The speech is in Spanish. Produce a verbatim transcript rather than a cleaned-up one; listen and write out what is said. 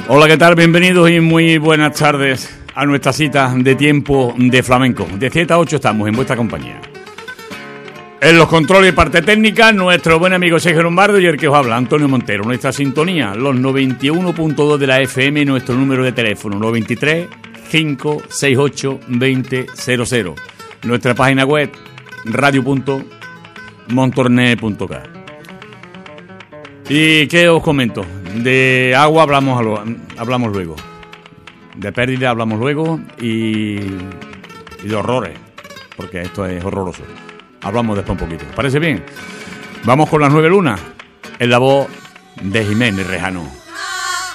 Hola, ¿qué tal? Bienvenidos y muy buenas tardes a nuestra cita de tiempo de flamenco. De siete a ocho estamos en vuestra compañía. En los controles y parte técnica, nuestro buen amigo Sergio Lombardo y el que os habla, Antonio Montero. Nuestra sintonía, los noventa y uno punto dos de la F M, nuestro número de teléfono, noventa y tres, cinco sesenta y ocho, veinte cero cero. Nuestra página web, radio punto montorné punto ca. ¿Y qué os comento? De agua hablamos, a lo, hablamos luego. De pérdida hablamos luego y, y de horrores, porque esto es horroroso. Hablamos después un poquito. ¿Parece bien? Vamos con las nueve lunas, en la voz de Jiménez Rejano.